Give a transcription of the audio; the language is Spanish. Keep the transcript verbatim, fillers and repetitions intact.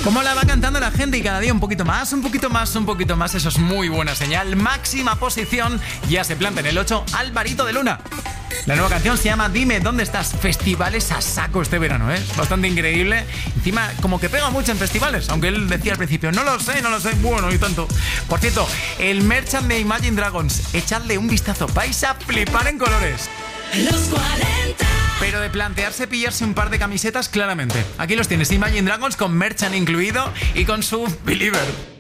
Como la va cantando la gente y cada día un poquito más, un poquito más, un poquito más. Eso es muy buena señal. Máxima posición, ya se planta en el ocho, Alvarito de Luna. La nueva canción se llama Dime dónde estás. Festivales a saco este verano, ¿eh? Bastante increíble. Encima, como que pega mucho en festivales, aunque él decía al principio, no lo sé, no lo sé. Bueno, y tanto. Por cierto, el merchant de Imagine Dragons, echadle un vistazo, vais a flipar en colores. Los cuarenta. Pero de plantearse pillarse un par de camisetas, claramente. Aquí los tienes, Imagine Dragons con merchant incluido y con su Believer.